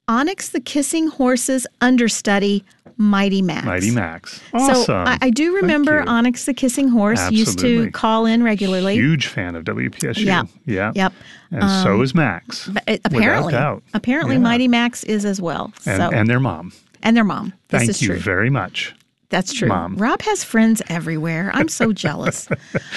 Onyx the Kissing Horse's understudy, Mighty Max. Mighty Max. Awesome. So I do remember Onyx the Kissing Horse. Absolutely. Used to call in regularly. Huge fan of WPSU. Yeah. Yep. And so is Max. Apparently. Without doubt. Apparently, Mighty Max is as well. And their mom. And their mom. Thank you very much. That's true. Mom. Rob has friends everywhere. I'm so jealous.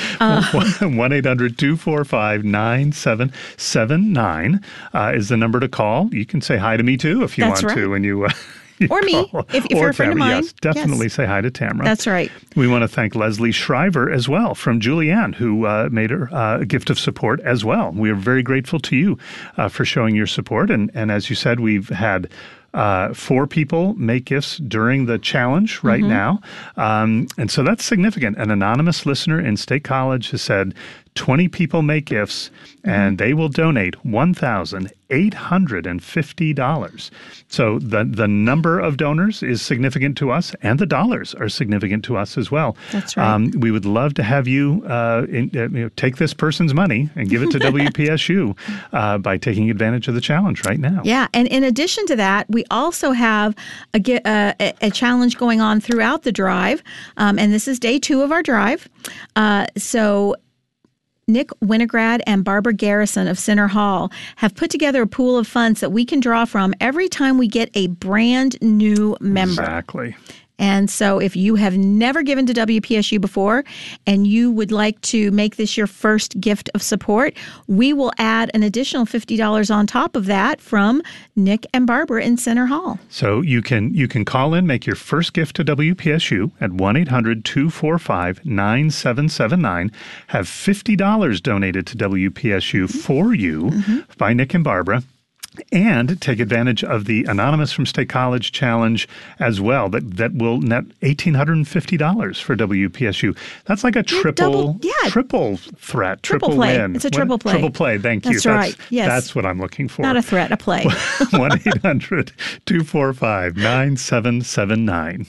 1-800-245-9779 is the number to call. You can say hi to me, too, if you want to when you or me, if you're a friend of mine. Yes, definitely say hi to Tamara. That's right. We want to thank Leslie Shriver as well from Julianne, who made her a gift of support as well. We are very grateful to you for showing your support. And as you said, we've had 4 people make gifts during the challenge right now. And so that's significant. An anonymous listener in State College has said 20 people make gifts and they will donate $1,850. So the number of donors is significant to us, and the dollars are significant to us as well. That's right. We would love to have you, take this person's money and give it to WPSU by taking advantage of the challenge right now. Yeah, and in addition to that, we also have a challenge going on throughout the drive, and this is day 2 of our drive. So Nick Winograd and Barbara Garrison of Center Hall have put together a pool of funds that we can draw from every time we get a brand new member. Exactly. And so if you have never given to WPSU before and you would like to make this your first gift of support, we will add an additional $50 on top of that from Nick and Barbara in Center Hall. So you can call in, make your first gift to WPSU at 1-800-245-9779. Have $50 donated to WPSU for you by Nick and Barbara. And take advantage of the Anonymous from State College Challenge as well. That will net $1,850 for WPSU. That's like a triple threat, triple play. win. It's a triple play. Triple play. Thank you. That's right. Yes. That's what I'm looking for. Not a threat, a play. 1-800-245-9779.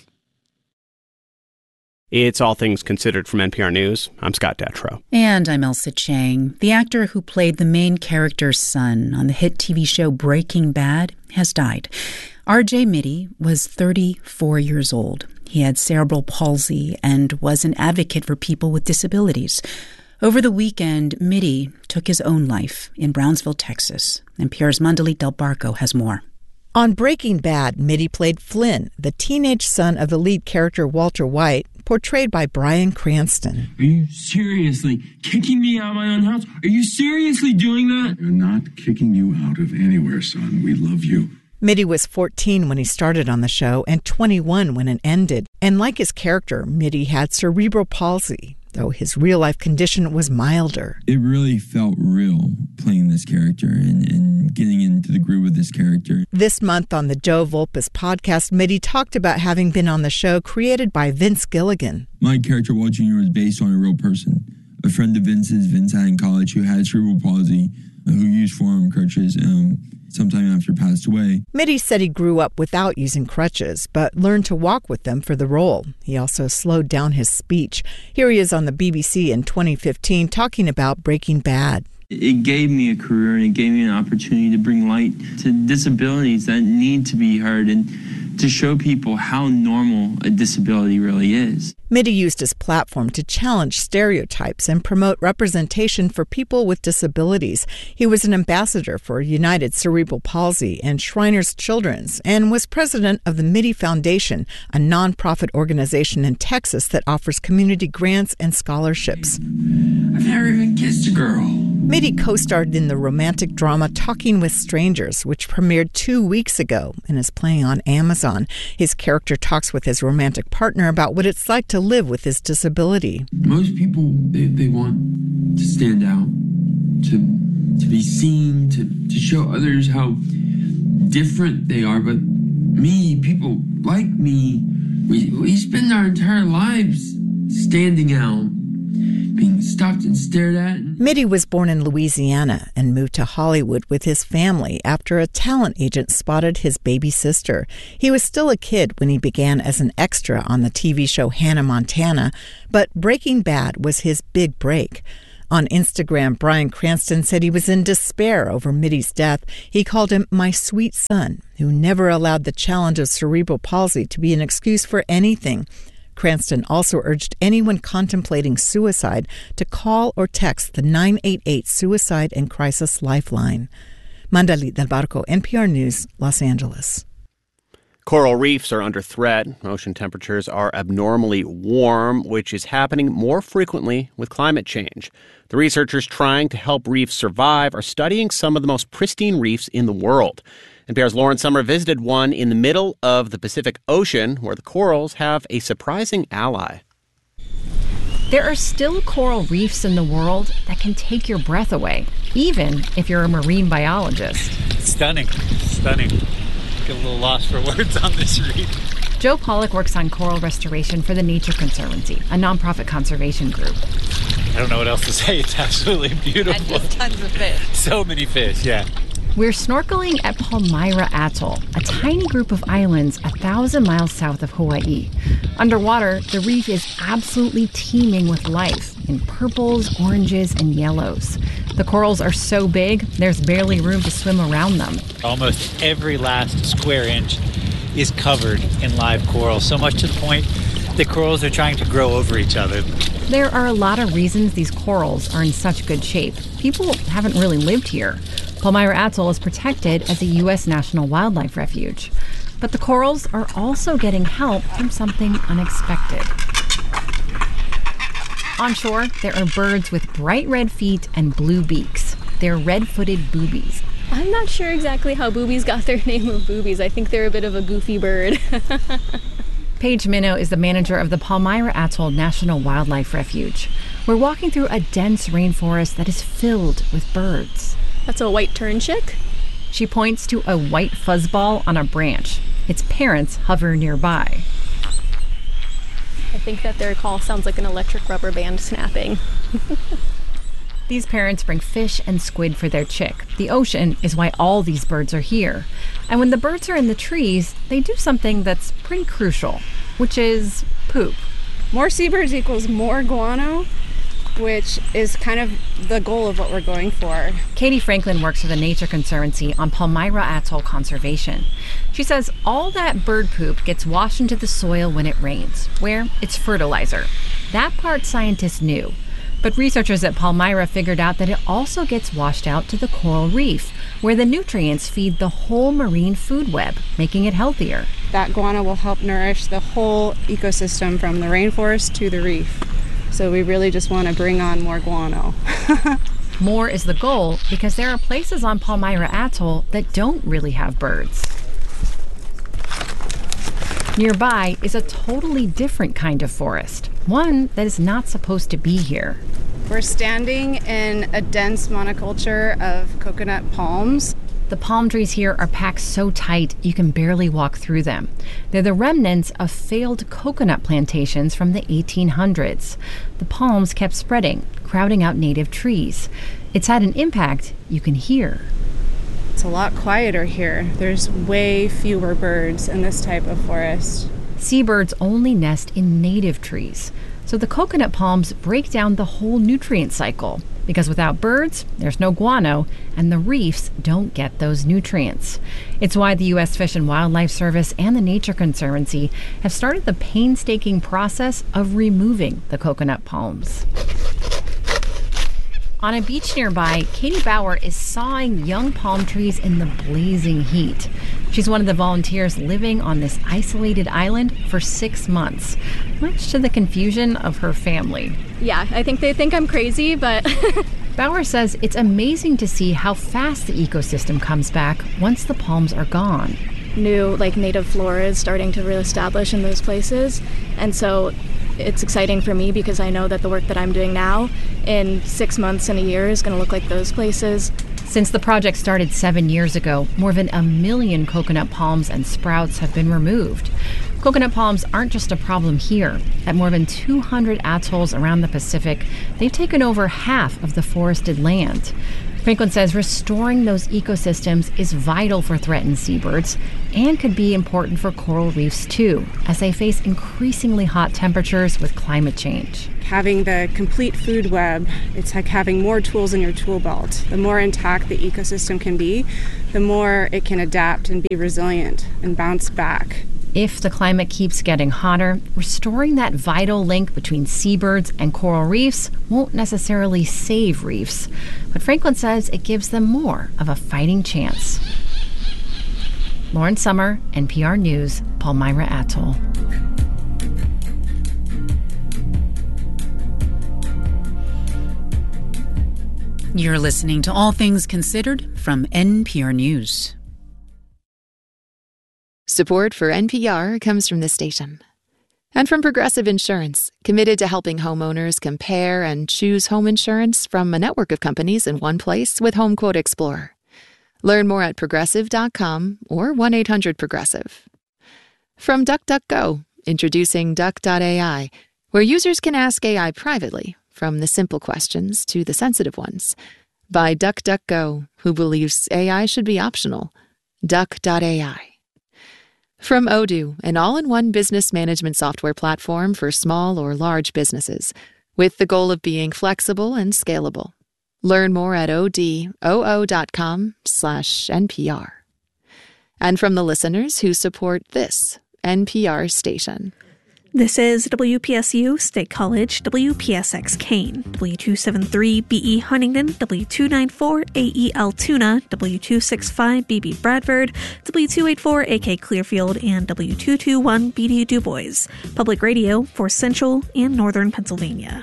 It's All Things Considered from NPR News. I'm Scott Detrow. And I'm Elsa Chang. The actor who played the main character's son on the hit TV show Breaking Bad has died. R.J. Mitte was 34 years old. He had cerebral palsy and was an advocate for people with disabilities. Over the weekend, Mitte took his own life in Brownsville, Texas. NPR's Mandalit Del Barco has more. On Breaking Bad, Mitte played Flynn, the teenage son of the lead character Walter White, portrayed by Bryan Cranston. Are you seriously kicking me out of my own house? Are you seriously doing that? We're not kicking you out of anywhere, son. We love you. Mitte was 14 when he started on the show and 21 when it ended. And like his character, Mitte had cerebral palsy, though his real-life condition was milder. It really felt real playing this character and getting into the groove of this character. This month on the Joe Volpes podcast, Mitte talked about having been on the show created by Vince Gilligan. My character, Walt Jr., was based on a real person, a friend of Vince's, Vince had in college, who had cerebral palsy, who used forearm crutches, sometime after passed away. Mitte said he grew up without using crutches, but learned to walk with them for the role. He also slowed down his speech. Here he is on the BBC in 2015 talking about Breaking Bad. It gave me a career and it gave me an opportunity to bring light to disabilities that need to be heard and to show people how normal a disability really is. Mitte used his platform to challenge stereotypes and promote representation for people with disabilities. He was an ambassador for United Cerebral Palsy and Shriners Children's and was president of the Mitte Foundation, a nonprofit organization in Texas that offers community grants and scholarships. I've never even kissed a girl. Mitte co-starred in the romantic drama Talking with Strangers, which premiered 2 weeks ago and is playing on Amazon. His character talks with his romantic partner about what it's like to live with his disability. Most people, they want to stand out, to be seen, to show others how different they are. But me, people like me, we spend our entire lives standing out, being stopped and stared at. Mitte was born in Louisiana and moved to Hollywood with his family after a talent agent spotted his baby sister. He was still a kid when he began as an extra on the TV show Hannah Montana, but Breaking Bad was his big break. On Instagram, Bryan Cranston said he was in despair over Mitty's death. He called him my sweet son, who never allowed the challenge of cerebral palsy to be an excuse for anything. Cranston also urged anyone contemplating suicide to call or text the 988 Suicide and Crisis Lifeline. Mandalit Del Barco, NPR News, Los Angeles. Coral reefs are under threat. Ocean temperatures are abnormally warm, which is happening more frequently with climate change. The researchers trying to help reefs survive are studying some of the most pristine reefs in the world. NPR's Lauren Sommer visited one in the middle of the Pacific Ocean, where the corals have a surprising ally. There are still coral reefs in the world that can take your breath away, even if you're a marine biologist. Stunning. Get a little lost for words on this reef. Joe Pollack works on coral restoration for the Nature Conservancy, a nonprofit conservation group. I don't know what else to say. It's absolutely beautiful. And just tons of fish. So many fish, yeah. We're snorkeling at Palmyra Atoll, a tiny group of islands 1,000 miles south of Hawaii. Underwater, the reef is absolutely teeming with life in purples, oranges, and yellows. The corals are so big, there's barely room to swim around them. Almost every last square inch is covered in live coral, so much to the point the corals are trying to grow over each other. There are a lot of reasons these corals are in such good shape. People haven't really lived here. Palmyra Atoll is protected as a U.S. National Wildlife Refuge. But the corals are also getting help from something unexpected. On shore, there are birds with bright red feet and blue beaks. They're red-footed boobies. I'm not sure exactly how boobies got their name of boobies. I think they're a bit of a goofy bird. Paige Minnow is the manager of the Palmyra Atoll National Wildlife Refuge. We're walking through a dense rainforest that is filled with birds. That's a white turnchick. She points to a white fuzzball on a branch. Its parents hover nearby. I think that their call sounds like an electric rubber band snapping. These parents bring fish and squid for their chick. The ocean is why all these birds are here. And when the birds are in the trees, they do something that's pretty crucial, which is poop. More seabirds equals more guano, which is kind of the goal of what we're going for. Katie Franklin works for the Nature Conservancy on Palmyra Atoll conservation. She says all that bird poop gets washed into the soil when it rains, where it's fertilizer. That part scientists knew. But researchers at Palmyra figured out that it also gets washed out to the coral reef, where the nutrients feed the whole marine food web, making it healthier. That guano will help nourish the whole ecosystem from the rainforest to the reef. So we really just want to bring on more guano. More is the goal because there are places on Palmyra Atoll that don't really have birds. Nearby is a totally different kind of forest, one that is not supposed to be here. We're standing in a dense monoculture of coconut palms. The palm trees here are packed so tight you can barely walk through them. They're the remnants of failed coconut plantations from the 1800s. The palms kept spreading, crowding out native trees. It's had an impact you can hear. It's a lot quieter here. There's way fewer birds in this type of forest. Seabirds only nest in native trees. So the coconut palms break down the whole nutrient cycle. Because without birds, there's no guano, and the reefs don't get those nutrients. It's why the U.S. Fish and Wildlife Service and the Nature Conservancy have started the painstaking process of removing the coconut palms. On a beach nearby, Katie Bauer is sawing young palm trees in the blazing heat. She's one of the volunteers living on this isolated island for 6 months, much to the confusion of her family. Yeah, I think they think I'm crazy, but... Bauer says it's amazing to see how fast the ecosystem comes back once the palms are gone. New, native flora is starting to reestablish in those places, and so it's exciting for me because I know that the work that I'm doing now in 6 months and a year is going to look like those places. Since the project started 7 years ago, more than 1 million coconut palms and sprouts have been removed. Coconut palms aren't just a problem here. At more than 200 atolls around the Pacific, they've taken over half of the forested land. Franklin says restoring those ecosystems is vital for threatened seabirds and could be important for coral reefs too, as they face increasingly hot temperatures with climate change. Having the complete food web, it's like having more tools in your tool belt. The more intact the ecosystem can be, the more it can adapt and be resilient and bounce back. If the climate keeps getting hotter, restoring that vital link between seabirds and coral reefs won't necessarily save reefs, but Franklin says it gives them more of a fighting chance. Lauren Summer, NPR News, Palmyra Atoll. You're listening to All Things Considered from NPR News. Support for NPR comes from this station and from Progressive Insurance, committed to helping homeowners compare and choose home insurance from a network of companies in one place with HomeQuote Explorer. Learn more at progressive.com or 1-800-PROGRESSIVE. From DuckDuckGo, introducing Duck.ai, where users can ask AI privately, from the simple questions to the sensitive ones. By DuckDuckGo, who believes AI should be optional. Duck.ai. From Odoo, an all-in-one business management software platform for small or large businesses, with the goal of being flexible and scalable. Learn more at odoo.com/NPR. And from the listeners who support this NPR station. This is WPSU State College, WPSX Kane, W273BE Huntington, W294AE Altoona, W265BB Bradford, W284AK Clearfield, and W221BD Du Bois. Public radio for Central and Northern Pennsylvania.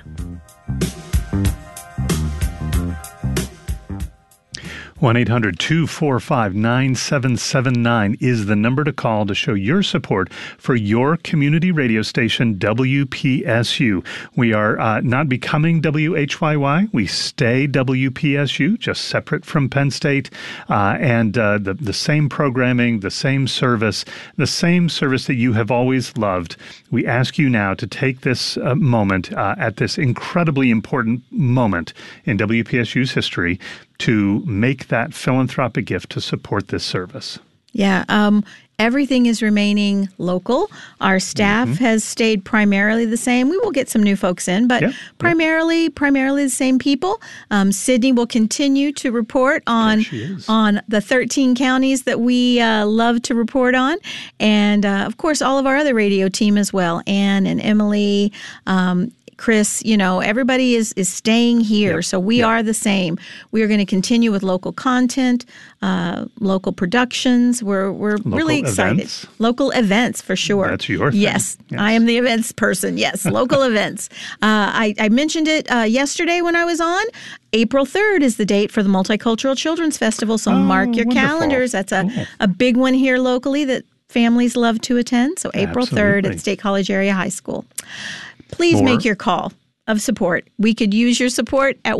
1-800-245-9779 is the number to call to show your support for your community radio station, WPSU. We are not becoming WHYY. We stay WPSU, just separate from Penn State, and the same programming, the same service that you have always loved. We ask you now to take this moment at this incredibly important moment in WPSU's history to make that philanthropic gift to support this service. Yeah, everything is remaining local. Our staff has stayed primarily the same. We will get some new folks in, but primarily the same people. Sydney will continue to report on the 13 counties that we love to report on, and of course all of our other radio team as well. Ann and Emily. Chris, everybody is staying here, so we are the same. We are going to continue with local content, local productions. We're really excited. Events. Local events, for sure. That's your thing. Yes, I am the events person. Yes, local events. I mentioned it yesterday when I was on. April 3rd is the date for the Multicultural Children's Festival, so mark your calendars. That's a big one here locally that families love to attend. So April 3rd at State College Area High School. Please make your call of support. We could use your support at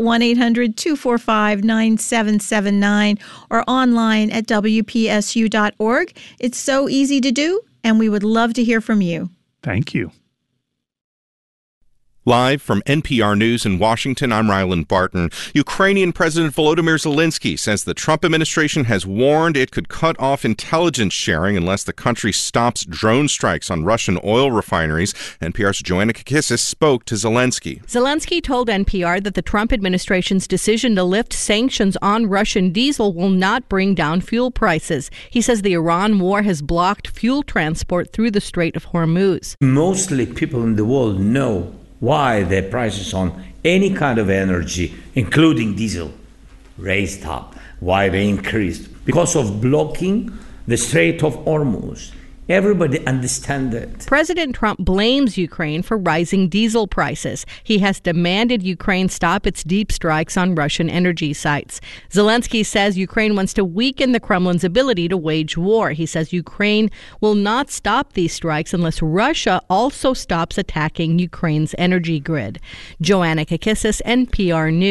1-800-245-9779 or online at WPSU.org. It's so easy to do, and we would love to hear from you. Thank you. Live from NPR News in Washington, I'm Ryland Barton. Ukrainian President Volodymyr Zelensky says the Trump administration has warned it could cut off intelligence sharing unless the country stops drone strikes on Russian oil refineries. NPR's Joanna Kakissis spoke to Zelensky. Zelensky told NPR that the Trump administration's decision to lift sanctions on Russian diesel will not bring down fuel prices. He says the Iran war has blocked fuel transport through the Strait of Hormuz. Mostly people in the world know why the prices on any kind of energy, including diesel, raised up, why they increased. Because of blocking the Strait of Hormuz. Everybody understands it. President Trump blames Ukraine for rising diesel prices. He has demanded Ukraine stop its deep strikes on Russian energy sites. Zelensky says Ukraine wants to weaken the Kremlin's ability to wage war. He says Ukraine will not stop these strikes unless Russia also stops attacking Ukraine's energy grid. Joanna Kakissis, NPR News,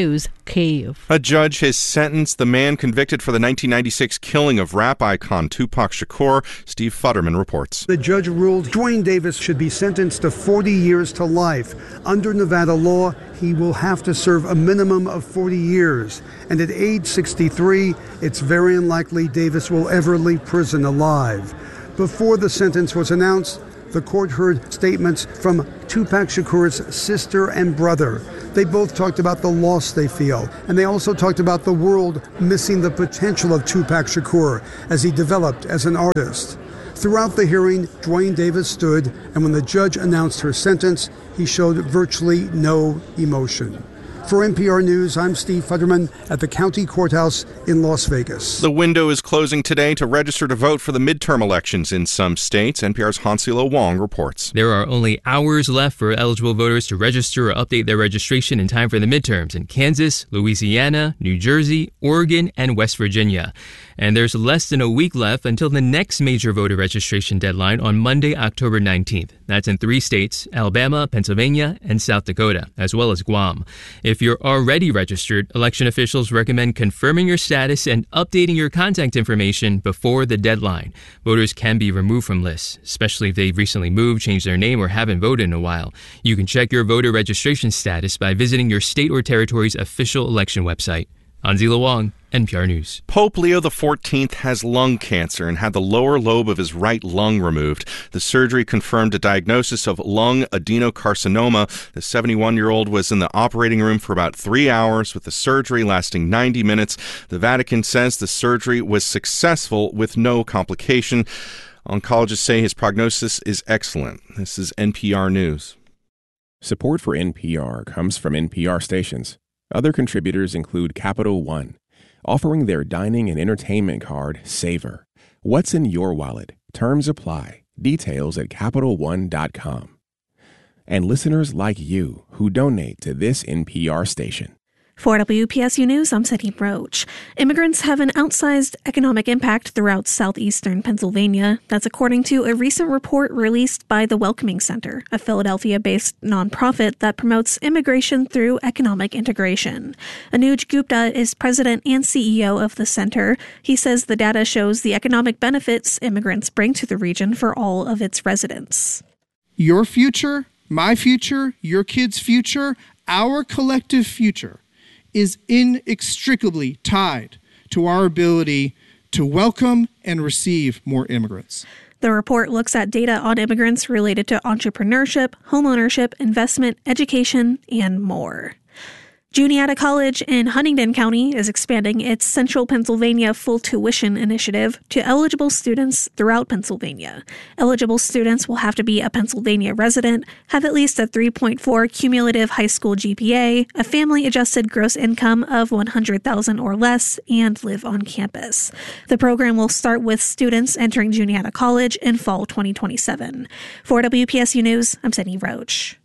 Kyiv. A judge has sentenced the man convicted for the 1996 killing of rap icon Tupac Shakur. Steve Futterman reports. The judge ruled Dwayne Davis should be sentenced to 40 years to life. Under Nevada law, he will have to serve a minimum of 40 years. And at age 63, it's very unlikely Davis will ever leave prison alive. Before the sentence was announced, the court heard statements from Tupac Shakur's sister and brother. They both talked about the loss they feel, and they also talked about the world missing the potential of Tupac Shakur as he developed as an artist. Throughout the hearing, Dwayne Davis stood, and when the judge announced her sentence, he showed virtually no emotion. For NPR News, I'm Steve Futterman at the county courthouse in Las Vegas. The window is closing today to register to vote for the midterm elections in some states. NPR's Hansilo Wong reports. There are only hours left for eligible voters to register or update their registration in time for the midterms in Kansas, Louisiana, New Jersey, Oregon, and West Virginia. And there's less than a week left until the next major voter registration deadline on Monday, October 19th. That's in 3 states, Alabama, Pennsylvania, and South Dakota, as well as Guam. If you're already registered, election officials recommend confirming your status and updating your contact information before the deadline. Voters can be removed from lists, especially if they've recently moved, changed their name, or haven't voted in a while. You can check your voter registration status by visiting your state or territory's official election website. Anzila Wong, NPR News. Pope Leo XIV has lung cancer and had the lower lobe of his right lung removed. The surgery confirmed a diagnosis of lung adenocarcinoma. The 71-year-old was in the operating room for about 3 hours, with the surgery lasting 90 minutes. The Vatican says the surgery was successful with no complication. Oncologists say his prognosis is excellent. This is NPR News. Support for NPR comes from NPR stations. Other contributors include Capital One, offering their dining and entertainment card, Savor. What's in your wallet? Terms apply. Details at CapitalOne.com. And listeners like you who donate to this NPR station. For WPSU News, I'm Seti Roach. Immigrants have an outsized economic impact throughout southeastern Pennsylvania. That's according to a recent report released by the Welcoming Center, a Philadelphia-based nonprofit that promotes immigration through economic integration. Anuj Gupta is president and CEO of the center. He says the data shows the economic benefits immigrants bring to the region for all of its residents. Your future, my future, your kids' future, our collective future is inextricably tied to our ability to welcome and receive more immigrants. The report looks at data on immigrants related to entrepreneurship, homeownership, investment, education, and more. Juniata College in Huntingdon County is expanding its Central Pennsylvania full tuition initiative to eligible students throughout Pennsylvania. Eligible students will have to be a Pennsylvania resident, have at least a 3.4 cumulative high school GPA, a family-adjusted gross income of $100,000 or less, and live on campus. The program will start with students entering Juniata College in fall 2027. For WPSU News, I'm Sydney Roach.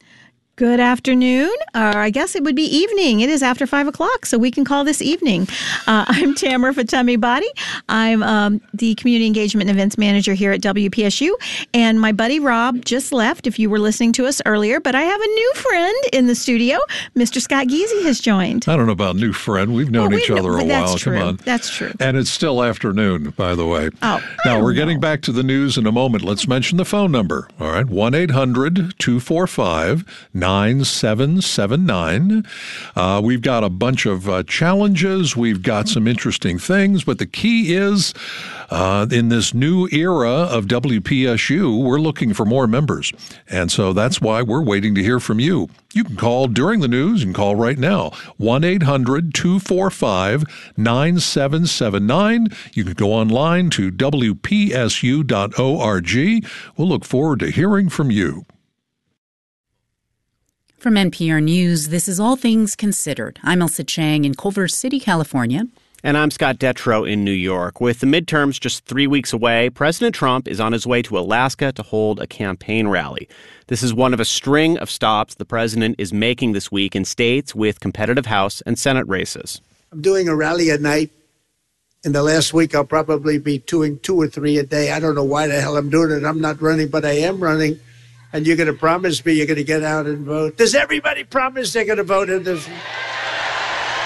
Good afternoon, or I guess it would be evening. It is after 5 o'clock, so we can call this evening. I'm Tamara Fatemi-Body. I'm the Community Engagement and Events Manager here at WPSU, and my buddy Rob just left, if you were listening to us earlier, but I have a new friend in the studio. Mr. Scott Giese has joined. I don't know about new friend. We've known each other a while. True. Come on. That's true. And it's still afternoon, by the way. Oh, now, we're getting back to the news in a moment. Let's mention the phone number. All right, 1-800-245-9779. We've got a bunch of challenges. We've got some interesting things. But the key is, in this new era of WPSU, we're looking for more members. And so that's why we're waiting to hear from you. You can call during the news and call right now, 1-800-245-9779. You can go online to WPSU.org. We'll look forward to hearing from you. From NPR News, this is All Things Considered. I'm Elsa Chang in Culver City, California. And I'm Scott Detrow in New York. With the midterms just 3 weeks away, President Trump is on his way to Alaska to hold a campaign rally. This is one of a string of stops the president is making this week in states with competitive House and Senate races. I'm doing a rally at night. In the last week, I'll probably be doing 2 or 3 a day. I don't know why the hell I'm doing it. I'm not running, but I am running. And you're going to promise me you're going to get out and vote. Does everybody promise they're going to vote in this?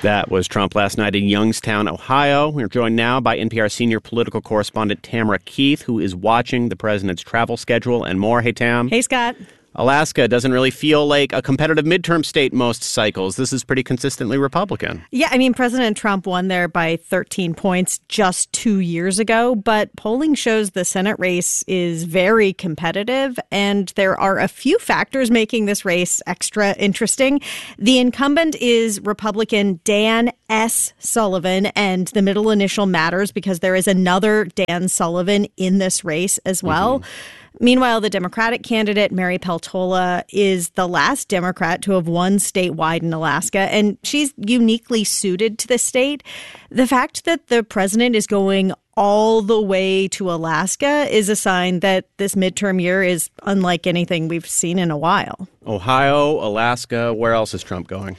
That was Trump last night in Youngstown, Ohio. We're joined now by NPR senior political correspondent Tamara Keith, who is watching the president's travel schedule and more. Hey, Tam. Hey, Scott. Alaska doesn't really feel like a competitive midterm state most cycles. This is pretty consistently Republican. Yeah, I mean, President Trump won there by 13 points just 2 years ago, but polling shows the Senate race is very competitive, and there are a few factors making this race extra interesting. The incumbent is Republican Dan S. Sullivan, and the middle initial matters because there is another Dan Sullivan in this race as well. Mm-hmm. Meanwhile, the Democratic candidate, Mary Peltola, is the last Democrat to have won statewide in Alaska, and she's uniquely suited to the state. The fact that the president is going all the way to Alaska is a sign that this midterm year is unlike anything we've seen in a while. Ohio, Alaska, where else is Trump going?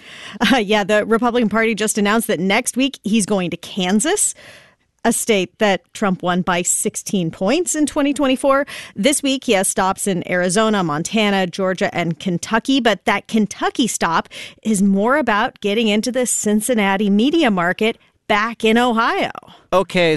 The Republican Party just announced that next week he's going to Kansas, a state that Trump won by 16 points in 2024. This week, he has stops in Arizona, Montana, Georgia, and Kentucky. But that Kentucky stop is more about getting into the Cincinnati media market back in Ohio. Okay,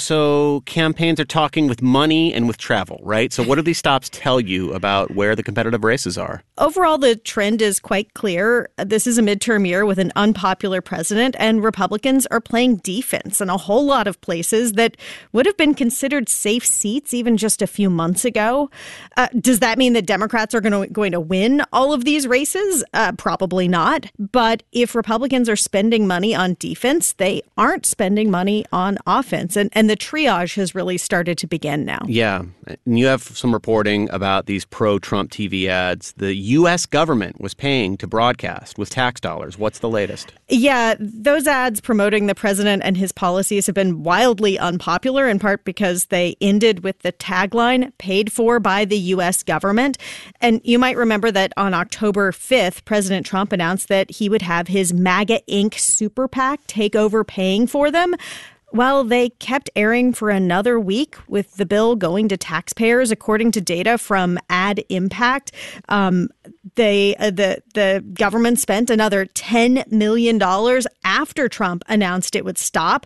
so campaigns are talking with money and with travel, right? So what do these stops tell you about where the competitive races are? Overall, the trend is quite clear. This is a midterm year with an unpopular president, and Republicans are playing defense in a whole lot of places that would have been considered safe seats even just a few months ago. Does that mean that Democrats are going to win all of these races? Probably not. But if Republicans are spending money on defense, they aren't spending money on offense. And the triage has really started to begin now. Yeah. And you have some reporting about these pro-Trump TV ads the U.S. government was paying to broadcast with tax dollars. What's the latest? Yeah, those ads promoting the president and his policies have been wildly unpopular, in part because they ended with the tagline, paid for by the U.S. government. And you might remember that on October 5th, President Trump announced that he would have his MAGA Inc. super PAC take over paying for them. Well, they kept airing for another week with the bill going to taxpayers. According to data from Ad Impact, the government spent another $10 million after Trump announced it would stop,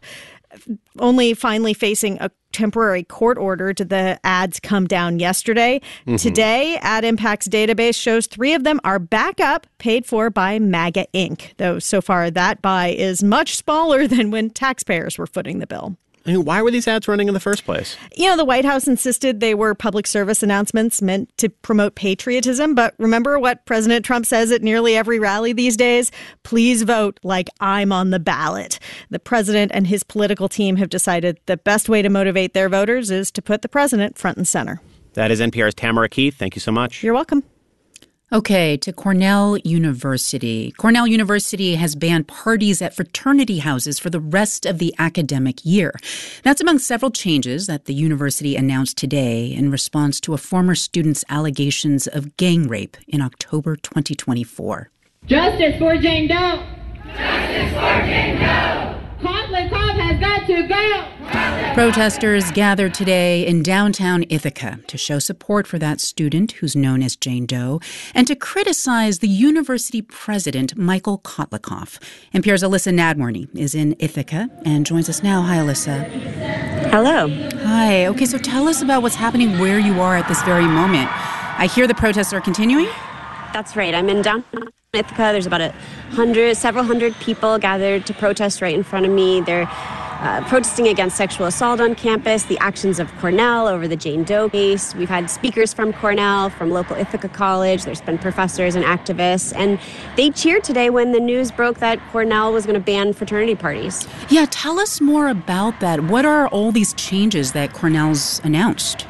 only finally facing a temporary court order did the ads come down yesterday. Mm-hmm. Today, Ad Impact's database shows 3 of them are back up, paid for by MAGA Inc., though so far that buy is much smaller than when taxpayers were footing the bill. I mean, why were these ads running in the first place? You know, the White House insisted they were public service announcements meant to promote patriotism. But remember what President Trump says at nearly every rally these days? Please vote like I'm on the ballot. The president and his political team have decided the best way to motivate their voters is to put the president front and center. That is NPR's Tamara Keith. Thank you so much. You're welcome. Okay, to Cornell University. Cornell University has banned parties at fraternity houses for the rest of the academic year. That's among several changes that the university announced today in response to a former student's allegations of gang rape in October 2024. Justice for Jane Doe! Justice for Jane Doe! Koff has got to go! Protesters gathered today in downtown Ithaca to show support for that student who's known as Jane Doe and to criticize the university president, Michael Kotlikoff. NPR's Alyssa Nadworny is in Ithaca and joins us now. Hi, Alyssa. Hello. Hi. Okay, so tell us about what's happening where you are at this very moment. I hear the protests are continuing? That's right. I'm in downtown Ithaca. There's about several hundred people gathered to protest right in front of me. They're protesting against sexual assault on campus, the actions of Cornell over the Jane Doe case. We've had speakers from Cornell, from local Ithaca College. There's been professors and activists. And they cheered today when the news broke that Cornell was going to ban fraternity parties. Yeah, tell us more about that. What are all these changes that Cornell's announced?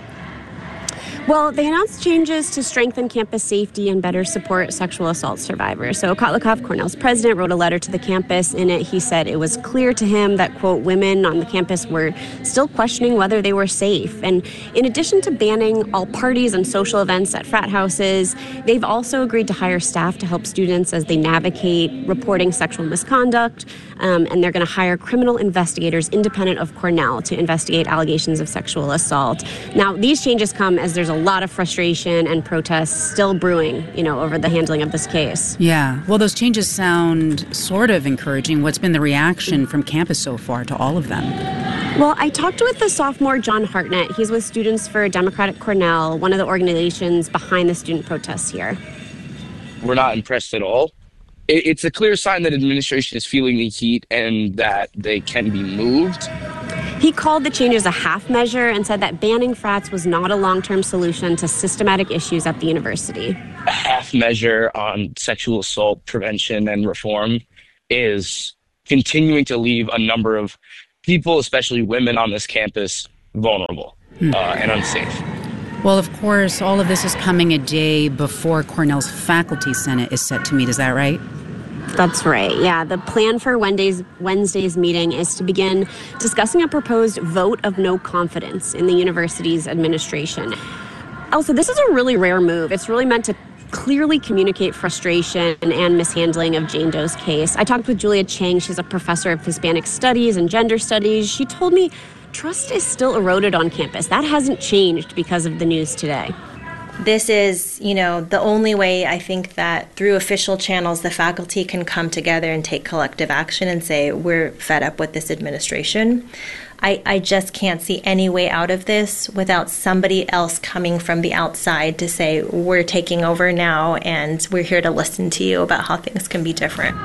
Well, they announced changes to strengthen campus safety and better support sexual assault survivors. So Kotlikoff, Cornell's president, wrote a letter to the campus. In it, he said it was clear to him that, quote, women on the campus were still questioning whether they were safe. And in addition to banning all parties and social events at frat houses, they've also agreed to hire staff to help students as they navigate reporting sexual misconduct. And they're going to hire criminal investigators independent of Cornell to investigate allegations of sexual assault. Now, these changes come as there's a a lot of frustration and protests still brewing, over the handling of this case. Yeah. Well, those changes sound sort of encouraging. What's been the reaction from campus so far to all of them? Well, I talked with the sophomore John Hartnett. He's with Students for Democratic Cornell, one of the organizations behind the student protests here. We're not impressed at all. It's a clear sign that administration is feeling the heat and that they can be moved. He called the changes a half measure and said that banning frats was not a long-term solution to systematic issues at the university. A half measure on sexual assault prevention and reform is continuing to leave a number of people, especially women on this campus, vulnerable and unsafe. Well, of course, all of this is coming a day before Cornell's Faculty Senate is set to meet. Is that right? That's right. Yeah, the plan for Wednesday's meeting is to begin discussing a proposed vote of no confidence in the university's administration. Also, this is a really rare move. It's really meant to clearly communicate frustration and mishandling of Jane Doe's case. I talked with Julia Chang. She's a professor of Hispanic Studies and Gender Studies. She told me trust is still eroded on campus. That hasn't changed because of the news today. This is, the only way I think that through official channels the faculty can come together and take collective action and say, we're fed up with this administration. I just can't see any way out of this without somebody else coming from the outside to say, we're taking over now and we're here to listen to you about how things can be different.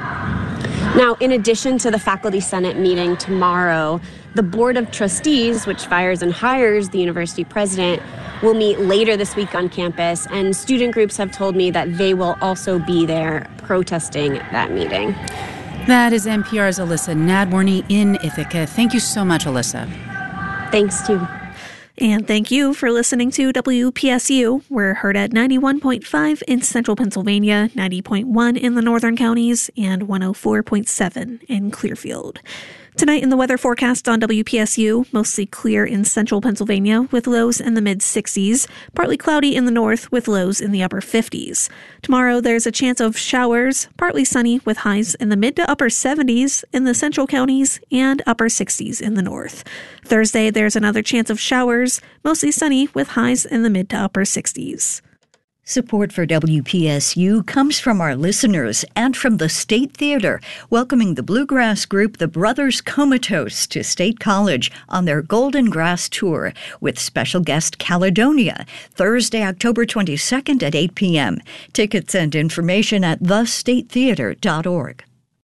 Now, in addition to the Faculty Senate meeting tomorrow, the Board of Trustees, which fires and hires the university president, will meet later this week on campus, and student groups have told me that they will also be there protesting that meeting. That is NPR's Alyssa Nadworny in Ithaca. Thank you so much, Alyssa. Thanks, too. And thank you for listening to WPSU. We're heard at 91.5 in central Pennsylvania, 90.1 in the northern counties, and 104.7 in Clearfield. Tonight in the weather forecast on WPSU, mostly clear in central Pennsylvania with lows in the mid-60s, partly cloudy in the north with lows in the upper 50s. Tomorrow there's a chance of showers, partly sunny with highs in the mid to upper 70s in the central counties and upper 60s in the north. Thursday there's another chance of showers, mostly sunny with highs in the mid to upper 60s. Support for WPSU comes from our listeners and from the State Theater, welcoming the bluegrass group The Brothers Comatose to State College on their Golden Grass Tour with special guest Caledonia, Thursday, October 22nd at 8 p.m. Tickets and information at thestatetheater.org.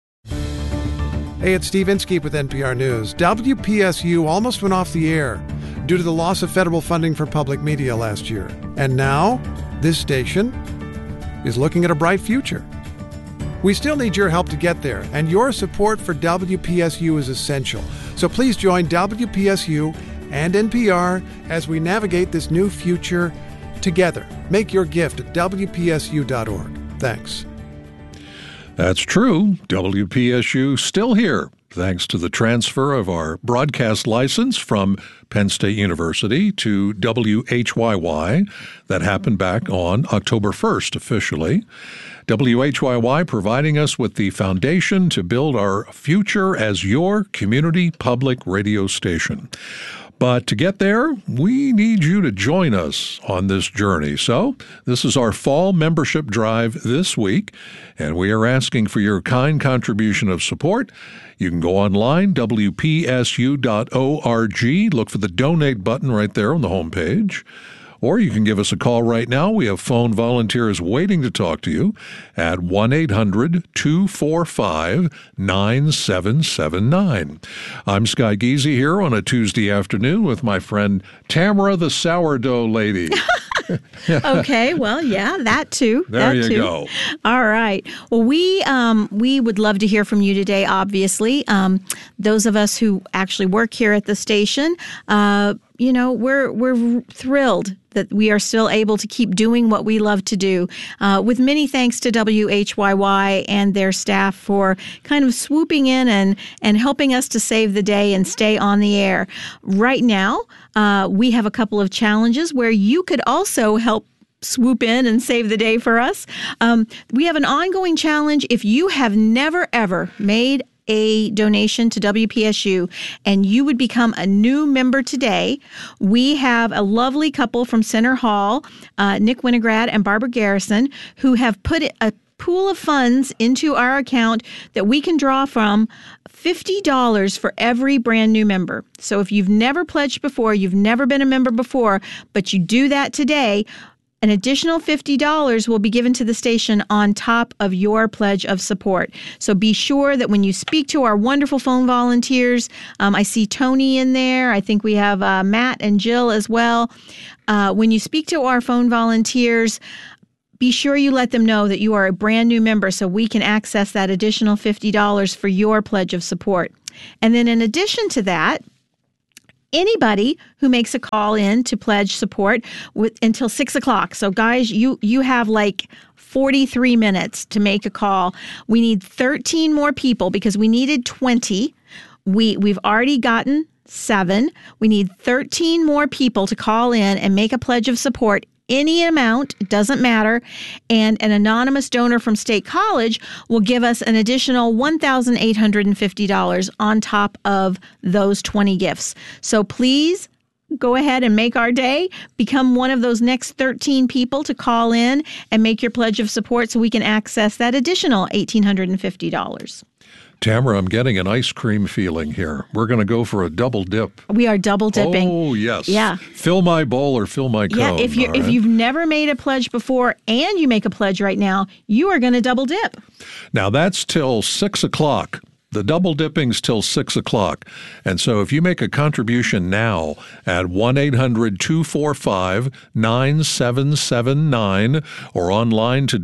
Hey, it's Steve Inskeep with NPR News. WPSU almost went off the air due to the loss of federal funding for public media last year. And now, this station is looking at a bright future. We still need your help to get there, and your support for WPSU is essential. So please join WPSU and NPR as we navigate this new future together. Make your gift at WPSU.org. Thanks. That's true. WPSU still here, thanks to the transfer of our broadcast license from Penn State University to WHYY. That happened back on October 1st officially. WHYY providing us with the foundation to build our future as your community public radio station. But to get there, we need you to join us on this journey. So this is our fall membership drive this week, and we are asking for your kind contribution of support. You can go online, WPSU.org, look for the donate button right there on the homepage. Or you can give us a call right now. We have phone volunteers waiting to talk to you at 1-800-245-9779. I'm Sky Geezy here on a Tuesday afternoon with my friend Tamara the Sourdough Lady. Okay, well, yeah, that too. There you go. All right. Well, we would love to hear from you today, obviously. Those of us who actually work here at the station, we're thrilled that we are still able to keep doing what we love to do. With many thanks to WHYY and their staff for kind of swooping in and helping us to save the day and stay on the air. Right now, we have a couple of challenges where you could also help swoop in and save the day for us. We have an ongoing challenge. If you have never, ever made a donation to WPSU and you would become a new member today, we have a lovely couple from Center Hall, Nick Winograd and Barbara Garrison, who have put a pool of funds into our account that we can draw from, $50 for every brand new member. So if you've never pledged before, you've never been a member before, but you do that today, an additional $50 will be given to the station on top of your pledge of support. So be sure that when you speak to our wonderful phone volunteers, I see Tony in there. I think we have Matt and Jill as well. When you speak to our phone volunteers, be sure you let them know that you are a brand new member so we can access that additional $50 for your pledge of support. And then in addition to that, anybody who makes a call in to pledge support until 6 o'clock. So guys, you have like 43 minutes to make a call. We need 13 more people because we needed 20. We've already gotten 7. We need 13 more people to call in and make a pledge of support. Any amount, it doesn't matter, and an anonymous donor from State College will give us an additional $1,850 on top of those 20 gifts. So please go ahead and make our day. Become one of those next 13 people to call in and make your pledge of support so we can access that additional $1,850. Tamara, I'm getting an ice cream feeling here. We're going to go for a double dip. We are double dipping. Oh, yes. Yeah. Fill my bowl or fill my cone. Yeah, if you've never made a pledge before and you make a pledge right now, you are going to double dip. Now, that's till 6 o'clock. The double dipping's till 6 o'clock. And so if you make a contribution now at 1-800-245-9779 or online to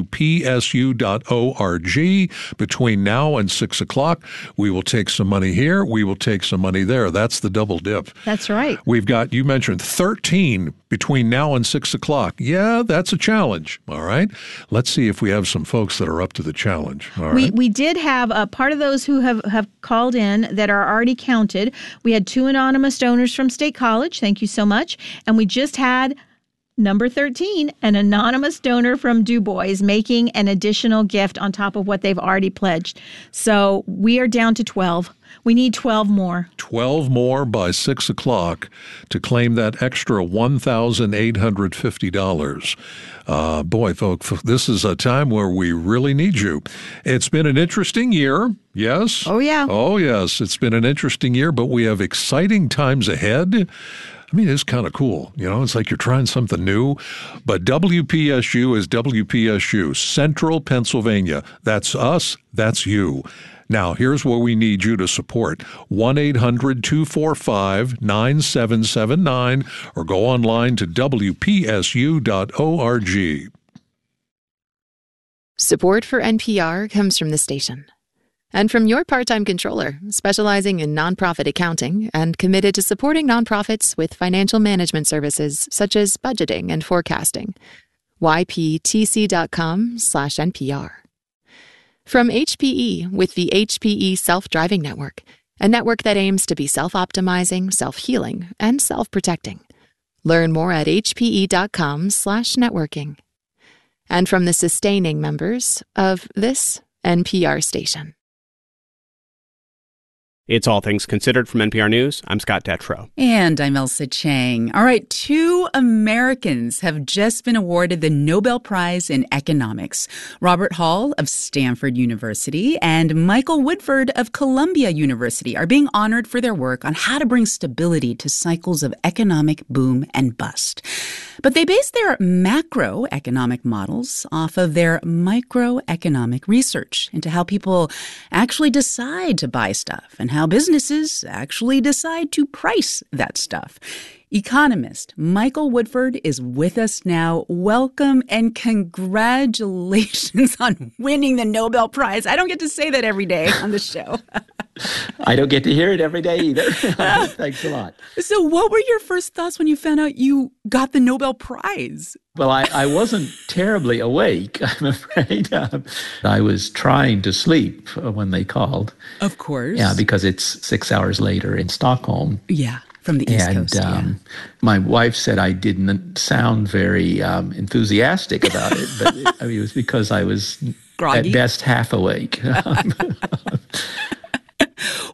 WPSU.org between now and 6 o'clock, we will take some money here. We will take some money there. That's the double dip. That's right. We've got, you mentioned 13 between now and 6 o'clock. Yeah, that's a challenge. All right. Let's see if we have some folks that are up to the challenge. All right. We did have a part of those who have called in that are already counted. We had 2 anonymous donors from State College. Thank you so much. And we just had number 13, an anonymous donor from Du Bois making an additional gift on top of what they've already pledged. So we are down to 12. We need 12 more. 12 more by 6 o'clock to claim that extra $1,850. Boy, folks, this is a time where we really need you. It's been an interesting year. Yes. Oh, yeah. Oh, yes. It's been an interesting year, but we have exciting times ahead. I mean, it's kind of cool. You know, it's like you're trying something new. But WPSU is WPSU, Central Pennsylvania. That's us. That's you. Now, here's where we need you to support. 1-800-245-9779 or go online to WPSU.org. Support for NPR comes from the station and from your part-time controller, specializing in nonprofit accounting and committed to supporting nonprofits with financial management services such as budgeting and forecasting. YPTC.com/NPR. From HPE with the HPE Self-Driving Network, a network that aims to be self-optimizing, self-healing, and self-protecting. Learn more at hpe.com/networking. And from the sustaining members of this NPR station. It's All Things Considered from NPR News. I'm Scott Detrow. And I'm Elsa Chang. All right, 2 Americans have just been awarded the Nobel Prize in Economics. Robert Hall of Stanford University and Michael Woodford of Columbia University are being honored for their work on how to bring stability to cycles of economic boom and bust. But they base their macroeconomic models off of their microeconomic research into how people actually decide to buy stuff and how businesses actually decide to price that stuff. Economist Michael Woodford is with us now. Welcome and congratulations on winning the Nobel Prize. I don't get to say that every day on the show. I don't get to hear it every day either. Thanks a lot. So what were your first thoughts when you found out you got the Nobel Prize? Well, I wasn't terribly awake, I'm afraid. I was trying to sleep when they called. Of course. Yeah, because it's 6 hours later in Stockholm. Yeah, from the East Coast. And my wife said I didn't sound very enthusiastic about it, but it was because I was groggy? At best half awake.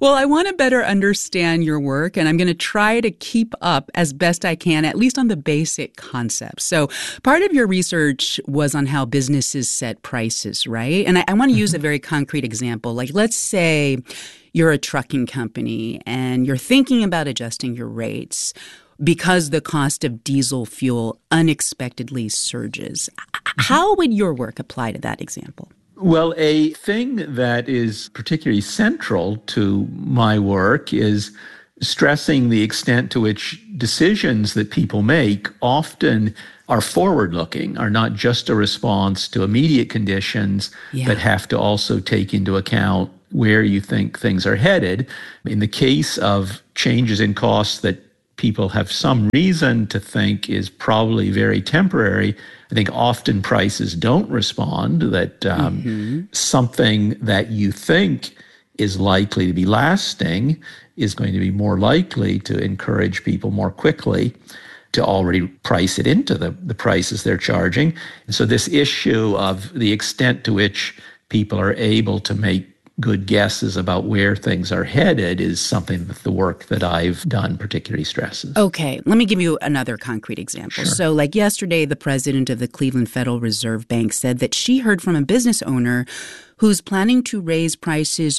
Well, I want to better understand your work, and I'm going to try to keep up as best I can, at least on the basic concepts. So part of your research was on how businesses set prices, right? And I want to use a very concrete example. Like, let's say you're a trucking company and you're thinking about adjusting your rates because the cost of diesel fuel unexpectedly surges. How would your work apply to that example? Well, a thing that is particularly central to my work is stressing the extent to which decisions that people make often are forward-looking, are not just a response to immediate conditions, but have to also take into account where you think things are headed. In the case of changes in costs that people have some reason to think is probably very temporary, I think often prices don't respond, that something that you think is likely to be lasting is going to be more likely to encourage people more quickly to already price it into the prices they're charging. And so this issue of the extent to which people are able to make good guesses about where things are headed is something that the work that I've done particularly stresses. Okay, let me give you another concrete example. Sure. So like yesterday, the president of the Cleveland Federal Reserve Bank said that she heard from a business owner who's planning to raise prices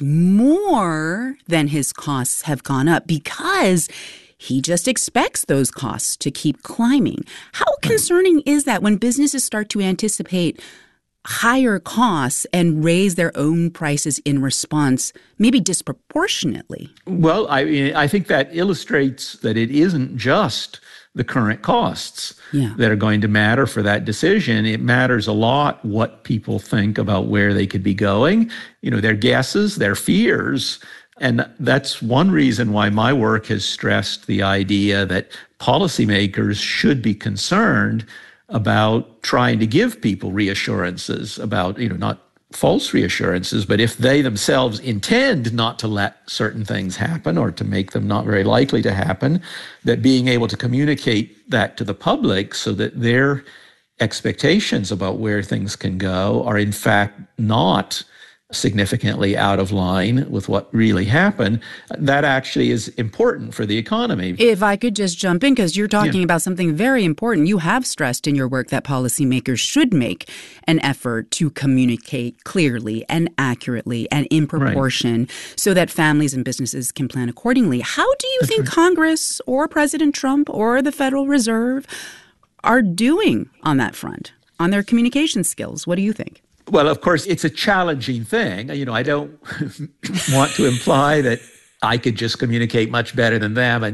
more than his costs have gone up because he just expects those costs to keep climbing. How concerning is that when businesses start to anticipate higher costs and raise their own prices in response, maybe disproportionately? Well, I think that illustrates that it isn't just the current costs that are going to matter for that decision. It matters a lot what people think about where they could be going, their guesses, their fears. And that's one reason why my work has stressed the idea that policymakers should be concerned about trying to give people reassurances about, not false reassurances, but if they themselves intend not to let certain things happen or to make them not very likely to happen, that being able to communicate that to the public so that their expectations about where things can go are in fact not significantly out of line with what really happened, that actually is important for the economy. If I could just jump in, because you're talking about something very important. You have stressed in your work that policymakers should make an effort to communicate clearly and accurately and in proportion so that families and businesses can plan accordingly. How do you think Congress or President Trump or the Federal Reserve are doing on that front, on their communication skills? What do you think? Well, of course, it's a challenging thing. I don't want to imply that I could just communicate much better than them.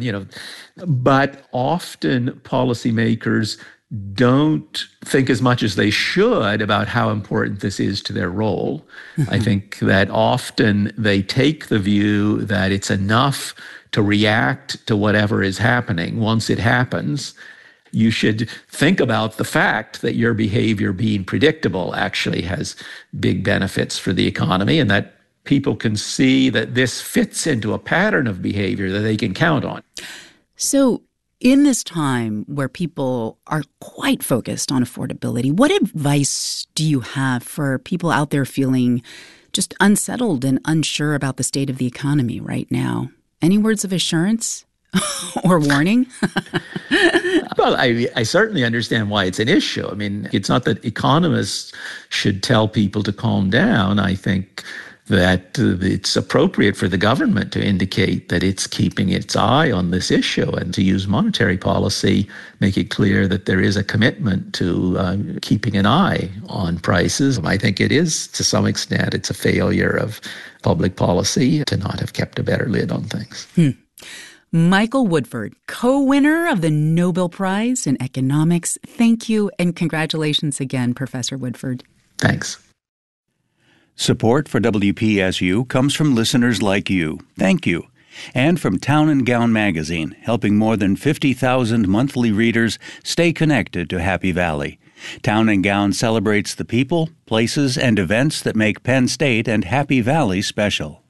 But often policymakers don't think as much as they should about how important this is to their role. I think that often they take the view that it's enough to react to whatever is happening once it happens. You should think about the fact that your behavior being predictable actually has big benefits for the economy, and that people can see that this fits into a pattern of behavior that they can count on. So in this time where people are quite focused on affordability, what advice do you have for people out there feeling just unsettled and unsure about the state of the economy right now? Any words of assurance or warning? Well, I certainly understand why it's an issue. It's not that economists should tell people to calm down. I think that it's appropriate for the government to indicate that it's keeping its eye on this issue and to use monetary policy, make it clear that there is a commitment to keeping an eye on prices. I think it is, to some extent, it's a failure of public policy to not have kept a better lid on things. Michael Woodford, co-winner of the Nobel Prize in Economics. Thank you and congratulations again, Professor Woodford. Thanks. Support for WPSU comes from listeners like you. Thank you. And from Town & Gown magazine, helping more than 50,000 monthly readers stay connected to Happy Valley. Town & Gown celebrates the people, places, and events that make Penn State and Happy Valley special.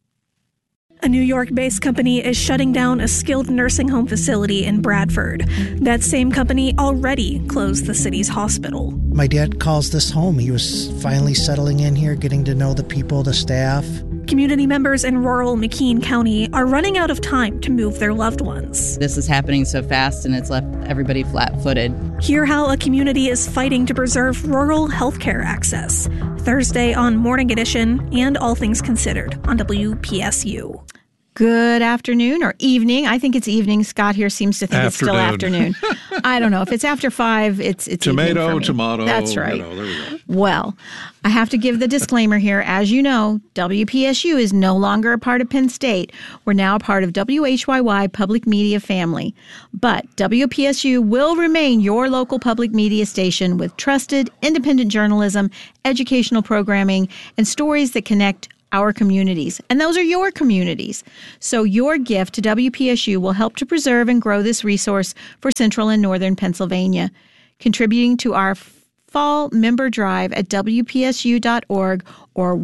A New York-based company is shutting down a skilled nursing home facility in Bradford. That same company already closed the city's hospital. My dad calls this home. He was finally settling in here, getting to know the people, the staff. Community members in rural McKean County are running out of time to move their loved ones. This is happening so fast and it's left everybody flat-footed. Hear how a community is fighting to preserve rural healthcare access. Thursday on Morning Edition and All Things Considered on WPSU. Good afternoon or evening. I think it's evening. Scott here seems to think it's still afternoon. I don't know. If it's after 5, it's tomato, tomato. That's right. There we go. Well, I have to give the disclaimer here. As you know, WPSU is no longer a part of Penn State. We're now a part of WHYY Public Media family. But WPSU will remain your local public media station with trusted, independent journalism, educational programming, and stories that connect our communities. And those are your communities. So your gift to WPSU will help to preserve and grow this resource for Central and Northern Pennsylvania. Contributing to our fall member drive at WPSU.org or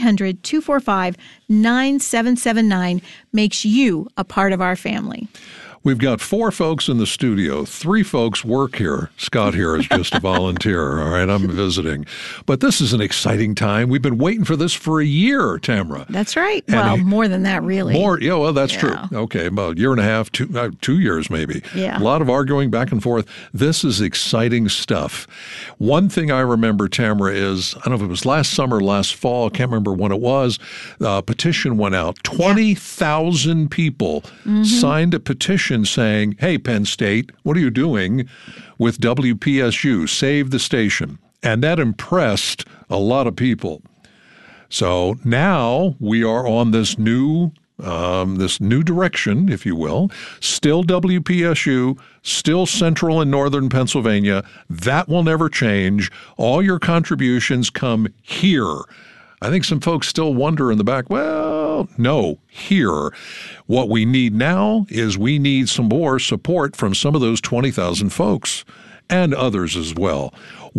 1-800-245-9779 makes you a part of our family. We've got 4 folks in the studio. 3 folks work here. Scott here is just a volunteer. All right, I'm visiting. But this is an exciting time. We've been waiting for this for a year, Tamara. That's right. Well, more than that, really. Yeah, well, that's true. Okay, about a year and a half, 2 years maybe. Yeah. A lot of arguing back and forth. This is exciting stuff. One thing I remember, Tamara, is, I don't know if it was last summer, last fall, I can't remember when it was, a petition went out. 20,000 people signed a petition saying, hey, Penn State, what are you doing with WPSU? Save the station. And that impressed a lot of people. So now we are on this new direction, if you will. Still WPSU, still Central and Northern Pennsylvania. That will never change. All your contributions come here. I think some folks still wonder in the back, well, no, here. What we need now is we need some more support from some of those 20,000 folks and others as well.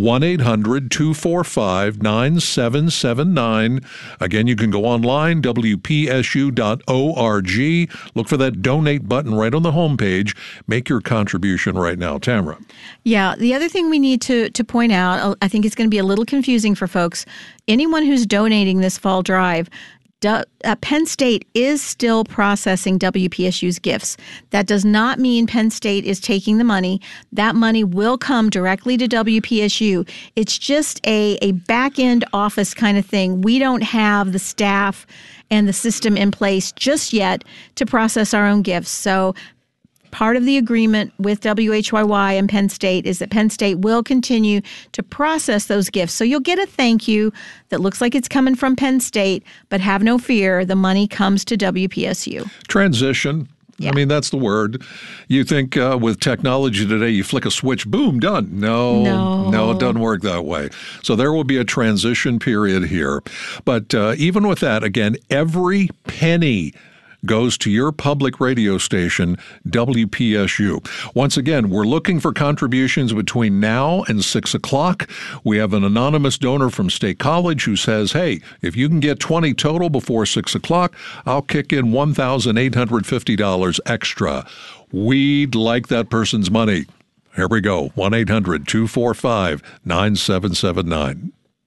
1-800-245-9779. Again, you can go online, WPSU.org. Look for that donate button right on the homepage. Make your contribution right now. Tamara. Yeah, the other thing we need to point out, I think it's going to be a little confusing for folks. Anyone who's donating this fall drive, Penn State is still processing WPSU's gifts. That does not mean Penn State is taking the money. That money will come directly to WPSU. It's just a back-end office kind of thing. We don't have the staff and the system in place just yet to process our own gifts. So part of the agreement with WHYY and Penn State is that Penn State will continue to process those gifts. So you'll get a thank you that looks like it's coming from Penn State, but have no fear, the money comes to WPSU. Transition. Yeah. I mean, that's the word. You think with technology today, you flick a switch, boom, done. No, it doesn't work that way. So there will be a transition period here. But even with that, again, every penny goes to your public radio station, WPSU. Once again, we're looking for contributions between now and 6 o'clock. We have an anonymous donor from State College who says, hey, if you can get 20 total before 6 o'clock, I'll kick in $1,850 extra. We'd like that person's money. Here we go, 1-800-245-9779.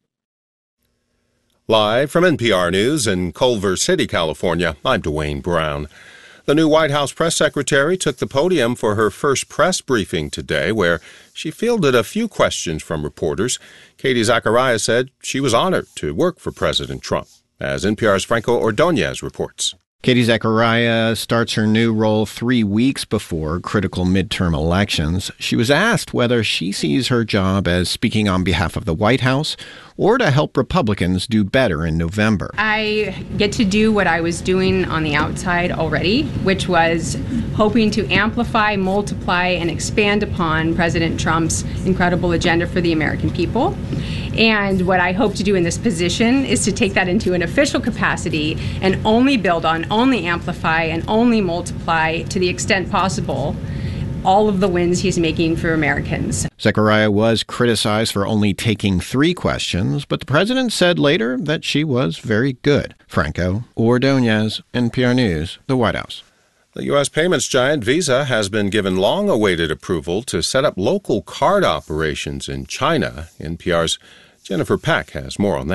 Live from NPR News in Culver City, California, I'm Dwayne Brown. The new White House press secretary took the podium for her first press briefing today, where she fielded a few questions from reporters. Katie Zacharias said she was honored to work for President Trump, as NPR's Franco Ordonez reports. Katie Zacharias starts her new role 3 weeks before critical midterm elections. She was asked whether she sees her job as speaking on behalf of the White House or to help Republicans do better in November. I get to do what I was doing on the outside already, which was hoping to amplify, multiply, and expand upon President Trump's incredible agenda for the American people. And what I hope to do in this position is to take that into an official capacity and only build on, only amplify, and only multiply to the extent possible all of the wins he's making for Americans. Zachariah was criticized for only taking 3 questions, but the president said later that she was very good. Franco Ordonez, NPR News, the White House. The U.S. payments giant Visa has been given long-awaited approval to set up local card operations in China. NPR's Jennifer Pack has more on that.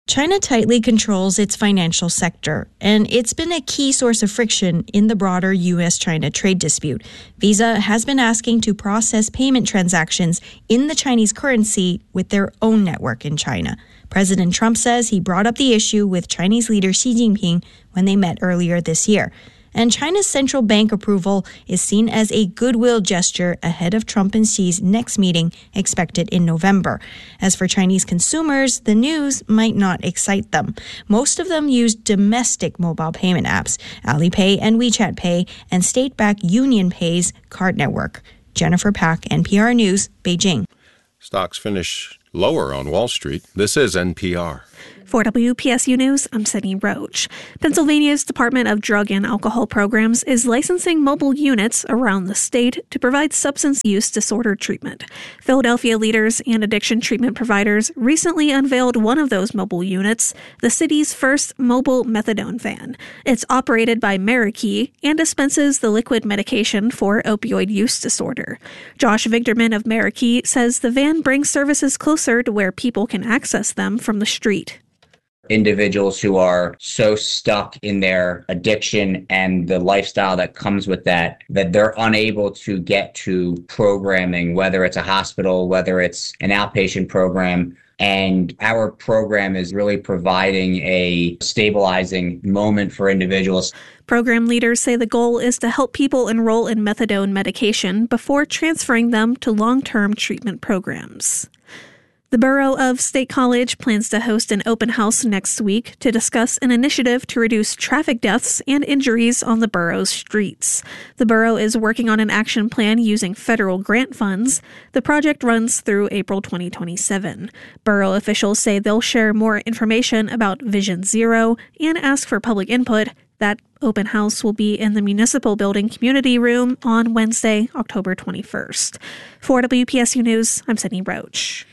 China tightly controls its financial sector, and it's been a key source of friction in the broader U.S.-China trade dispute. Visa has been asking to process payment transactions in the Chinese currency with their own network in China. President Trump says he brought up the issue with Chinese leader Xi Jinping when they met earlier this year. And China's central bank approval is seen as a goodwill gesture ahead of Trump and Xi's next meeting expected in November. As for Chinese consumers, the news might not excite them. Most of them use domestic mobile payment apps, Alipay and WeChat Pay, and state-backed UnionPay's card network. Jennifer Pack, NPR News, Beijing. Stocks finish lower on Wall Street. This is NPR. For WPSU News, I'm Sydney Roach. Pennsylvania's Department of Drug and Alcohol Programs is licensing mobile units around the state to provide substance use disorder treatment. Philadelphia leaders and addiction treatment providers recently unveiled one of those mobile units, the city's first mobile methadone van. It's operated by Marikey and dispenses the liquid medication for opioid use disorder. Josh Vigderman of Marikey says the van brings services closer to where people can access them from the street. Individuals who are so stuck in their addiction and the lifestyle that comes with that they're unable to get to programming, whether it's a hospital, whether it's an outpatient program. And our program is really providing a stabilizing moment for individuals. Program leaders say the goal is to help people enroll in methadone medication before transferring them to long-term treatment programs. The Borough of State College plans to host an open house next week to discuss an initiative to reduce traffic deaths and injuries on the borough's streets. The borough is working on an action plan using federal grant funds. The project runs through April 2027. Borough officials say they'll share more information about Vision Zero and ask for public input. That open house will be in the Municipal Building Community Room on Wednesday, October 21st. For WPSU News, I'm Sydney Roach.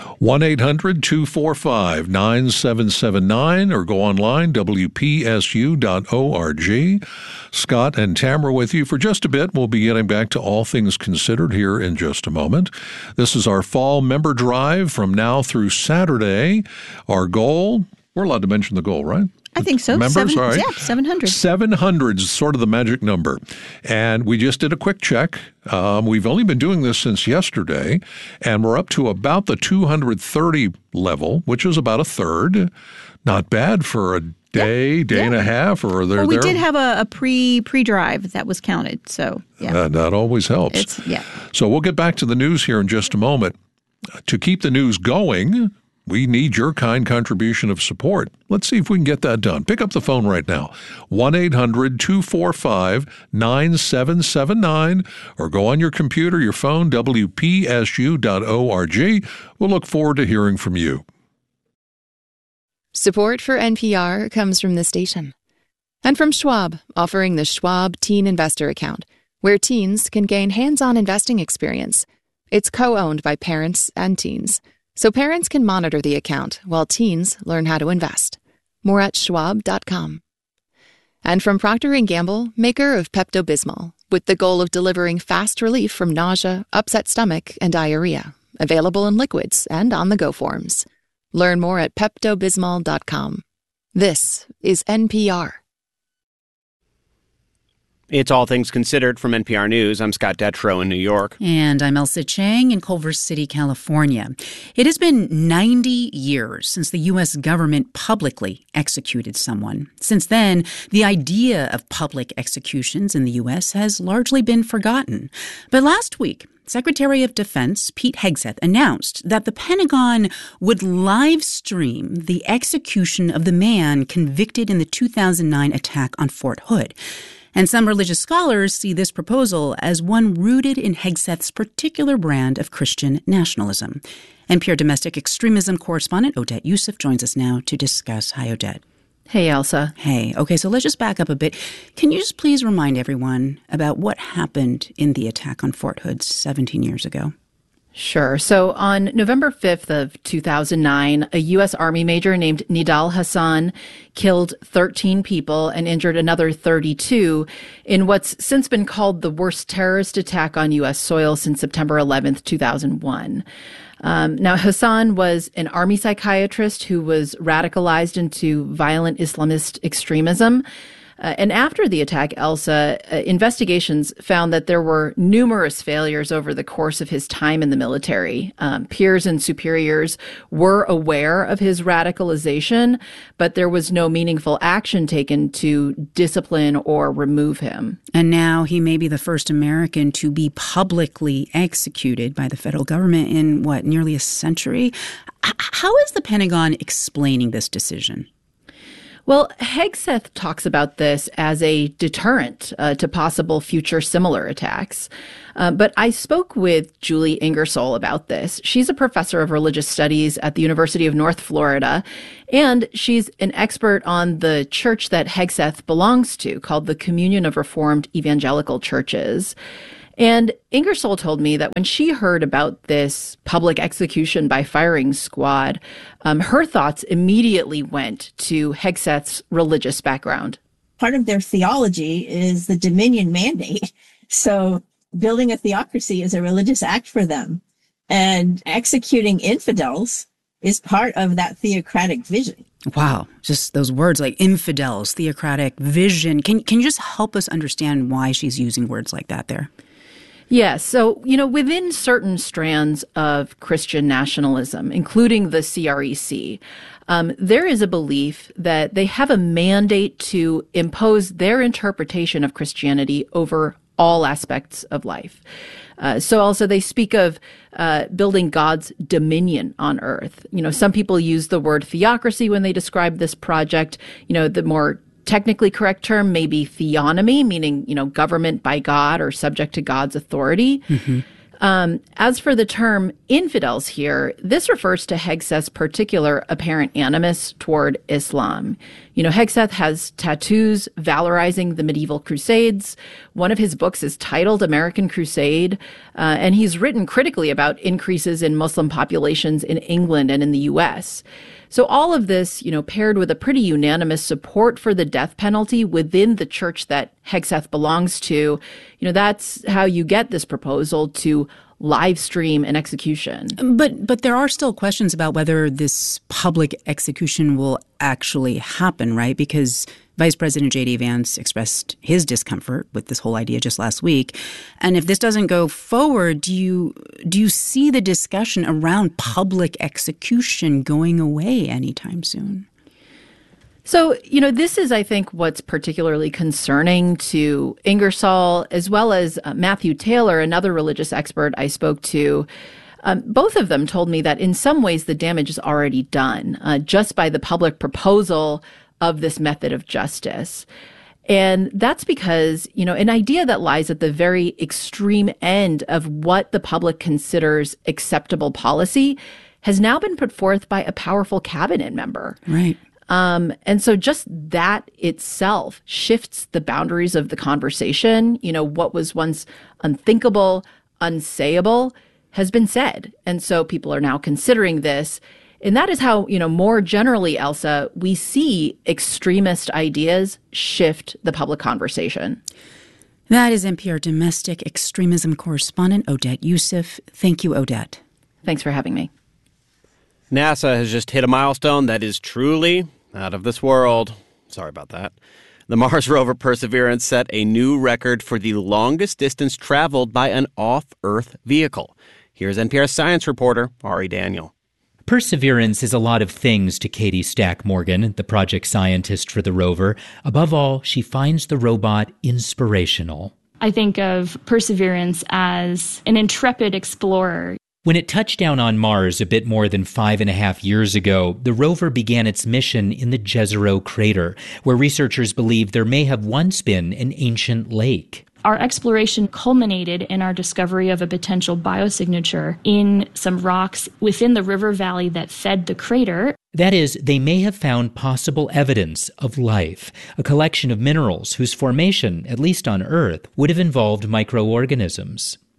1-800-245-9779 or go online, WPSU.org. Scott and Tamara with you for just a bit. We'll be getting back to All Things Considered here in just a moment. This is our fall member drive from now through Saturday. Our goal, we're allowed to mention the goal, right? I think so. Members, all right. Yeah, 700. 700 is sort of the magic number. And we just did a quick check. We've only been doing this since yesterday, and we're up to about the 230 level, which is about a third. Not bad for a day and a half. Or well, we did have a pre-drive that was counted. So, yeah. That always helps. So we'll get back to the news here in just a moment. To keep the news going, we need your kind contribution of support. Let's see if we can get that done. Pick up the phone right now, 1-800-245-9779, or go on your computer, your phone, WPSU.org. We'll look forward to hearing from you. Support for NPR comes from the station. And from Schwab, offering the Schwab Teen Investor Account, where teens can gain hands-on investing experience. It's co-owned by parents and teens, so parents can monitor the account while teens learn how to invest. More at schwab.com. And from Procter & Gamble, maker of Pepto-Bismol, with the goal of delivering fast relief from nausea, upset stomach, and diarrhea. Available in liquids and on-the-go forms. Learn more at peptobismol.com. This is NPR. It's All Things Considered from NPR News. I'm Scott Detrow in New York. And I'm Elsa Chang in Culver City, California. It has been 90 years since the U.S. government publicly executed someone. Since then, the idea of public executions in the U.S. has largely been forgotten. But last week, Secretary of Defense Pete Hegseth announced that the Pentagon would live stream the execution of the man convicted in the 2009 attack on Fort Hood. And some religious scholars see this proposal as one rooted in Hegseth's particular brand of Christian nationalism. NPR domestic extremism correspondent Odette Yousef joins us now to discuss. Hi, Odette. Hey, Elsa. Hey. Okay, so let's just back up a bit. Can you just please remind everyone about what happened in the attack on Fort Hood 17 years ago? Sure. So on November 5th of 2009, a U.S. Army major named Nidal Hasan killed 13 people and injured another 32 in what's since been called the worst terrorist attack on U.S. soil since September 11th, 2001. Now, Hasan was an army psychiatrist who was radicalized into violent Islamist extremism. And after the attack, Elsa, investigations found that there were numerous failures over the course of his time in the military. Peers and superiors were aware of his radicalization, but there was no meaningful action taken to discipline or remove him. And now he may be the first American to be publicly executed by the federal government in, nearly a century? How is the Pentagon explaining this decision? Well, Hegseth talks about this as a deterrent to possible future similar attacks. But I spoke with Julie Ingersoll about this. She's a professor of religious studies at the University of North Florida, and she's an expert on the church that Hegseth belongs to, called the Communion of Reformed Evangelical Churches. And Ingersoll told me that when she heard about this public execution by firing squad, her thoughts immediately went to Hegseth's religious background. Part of their theology is the dominion mandate. So building a theocracy is a religious act for them. And executing infidels is part of that theocratic vision. Wow, just those words like infidels, theocratic vision. Can you just help us understand why she's using words like that there? Yes. So, within certain strands of Christian nationalism, including the CREC, there is a belief that they have a mandate to impose their interpretation of Christianity over all aspects of life. So also they speak of building God's dominion on earth. Some people use the word theocracy when they describe this project. The more technically correct term may be theonomy, meaning, government by God or subject to God's authority. Mm-hmm. As for the term infidels here, this refers to Hegseth's particular apparent animus toward Islam. Hegseth has tattoos valorizing the medieval crusades. One of his books is titled American Crusade, and he's written critically about increases in Muslim populations in England and in the U.S. So all of this, paired with a pretty unanimous support for the death penalty within the church that Hegseth belongs to, that's how you get this proposal to live stream an execution. But there are still questions about whether this public execution will actually happen, right? Because Vice President J.D. Vance expressed his discomfort with this whole idea just last week. And if this doesn't go forward, do you see the discussion around public execution going away anytime soon? So, this is, I think, what's particularly concerning to Ingersoll, as well as Matthew Taylor, another religious expert I spoke to. Both of them told me that in some ways the damage is already done just by the public proposal of this method of justice. And that's because, an idea that lies at the very extreme end of what the public considers acceptable policy has now been put forth by a powerful cabinet member. Right. And so just that itself shifts the boundaries of the conversation. What was once unthinkable, unsayable has been said. And so people are now considering this. And that is how, more generally, Elsa, we see extremist ideas shift the public conversation. That is NPR domestic extremism correspondent Odette Yousef. Thank you, Odette. Thanks for having me. NASA has just hit a milestone that is truly out of this world. Sorry about that. The Mars rover Perseverance set a new record for the longest distance traveled by an off-Earth vehicle. Here's NPR science reporter Ari Daniel. Perseverance is a lot of things to Katie Stack Morgan, the project scientist for the rover. Above all, she finds the robot inspirational. I think of Perseverance as an intrepid explorer. When it touched down on Mars a bit more than 5.5 years ago, the rover began its mission in the Jezero crater, where researchers believe there may have once been an ancient lake. Our exploration culminated in our discovery of a potential biosignature in some rocks within the river valley that fed the crater. That is, they may have found possible evidence of life, a collection of minerals whose formation, at least on Earth, would have involved microorganisms.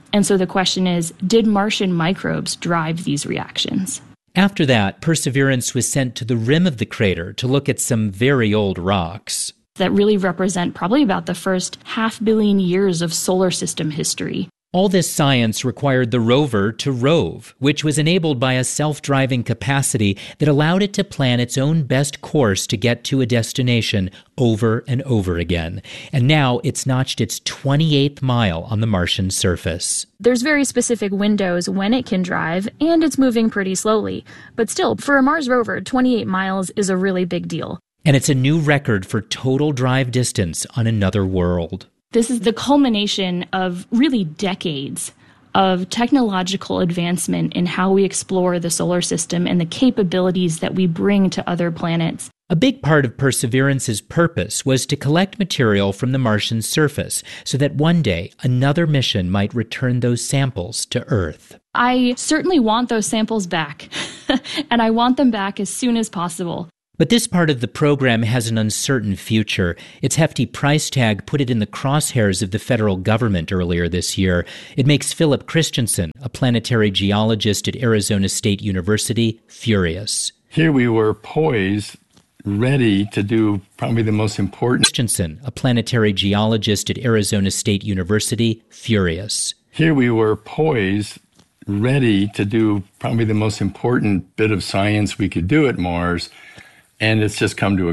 And so the question is, did Martian microbes drive these reactions? After that, Perseverance was sent to the rim of the crater to look at some very old rocks that really represent probably about the first 500 million years of solar system history. All this science required the rover to rove, which was enabled by a self-driving capacity that allowed it to plan its own best course to get to a destination over and over again. And now it's notched its 28th mile on the Martian surface. There's very specific windows when it can drive, and it's moving pretty slowly. But still, for a Mars rover, 28 miles is a really big deal. And it's a new record for total drive distance on another world. This is the culmination of really decades of technological advancement in how we explore the solar system and the capabilities that we bring to other planets. A big part of Perseverance's purpose was to collect material from the Martian surface so that one day another mission might return those samples to Earth. I certainly want those samples back, and I want them back as soon as possible. But this part of the program has an uncertain future. Its hefty price tag put it in the crosshairs of the federal government earlier this year. It makes Philip Christensen, a planetary geologist at Arizona State University, furious. Here we were poised, ready to do probably the most important. Christensen, a planetary geologist at Arizona State University, furious. Here we were poised, ready to do probably the most important bit of science we could do at Mars. And it's just come to a